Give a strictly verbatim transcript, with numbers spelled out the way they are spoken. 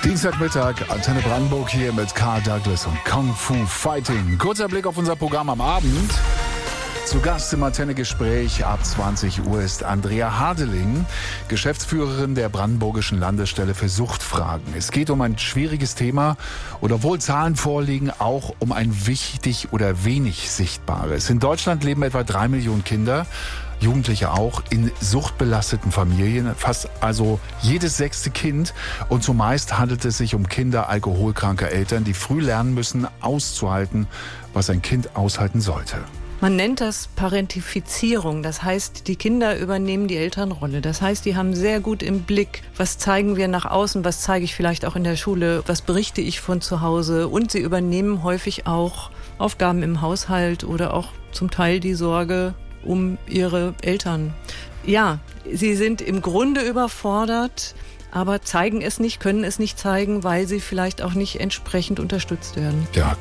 Dienstagmittag, Antenne Brandenburg hier mit Karl Douglas und Kung Fu Fighting. Kurzer Blick auf unser Programm am Abend. Zu Gast im Antenne-Gespräch ab zwanzig Uhr ist Andrea Hadeling, Geschäftsführerin der Brandenburgischen Landesstelle für Suchtfragen. Es geht um ein schwieriges Thema und obwohl Zahlen vorliegen, auch um ein wichtig oder wenig Sichtbares. In Deutschland leben etwa drei Millionen Kinder, Jugendliche auch, in suchtbelasteten Familien, fast also jedes sechste Kind. Und zumeist handelt es sich um Kinder alkoholkranker Eltern, die früh lernen müssen, auszuhalten, was ein Kind aushalten sollte. Man nennt das Parentifizierung. Das heißt, die Kinder übernehmen die Elternrolle. Das heißt, die haben sehr gut im Blick, was zeigen wir nach außen, was zeige ich vielleicht auch in der Schule, was berichte ich von zu Hause. Und sie übernehmen häufig auch Aufgaben im Haushalt oder auch zum Teil die Sorge um ihre Eltern. Ja, sie sind im Grunde überfordert, aber zeigen es nicht, können es nicht zeigen, weil sie vielleicht auch nicht entsprechend unterstützt werden. Ja,